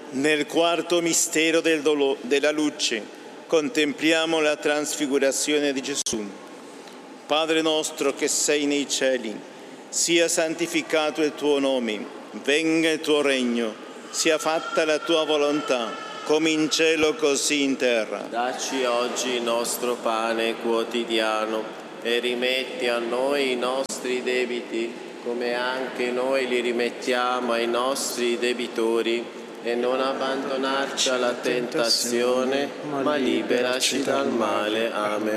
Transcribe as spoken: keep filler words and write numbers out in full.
Nel quarto mistero del dolo- della luce contempliamo la trasfigurazione di Gesù. Padre nostro che sei nei cieli, sia santificato il tuo nome, venga il tuo regno, sia fatta la tua volontà, come in cielo così in terra. Dacci oggi il nostro pane quotidiano e rimetti a noi i nostri debiti, come anche noi li rimettiamo ai nostri debitori. E non abbandonarci alla tentazione, ma liberaci dal male. Amen.